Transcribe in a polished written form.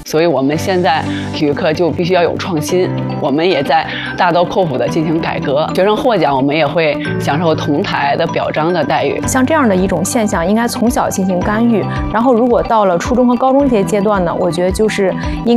所以我们现在体育课就必须要有创新。我们也在大刀阔斧地进行改革，学生获奖，我们也会享受同台的表彰的待遇。 像这样的一种现象，应该从小进行干预，然后如果到了初中和高中这些阶段呢，我觉得就是应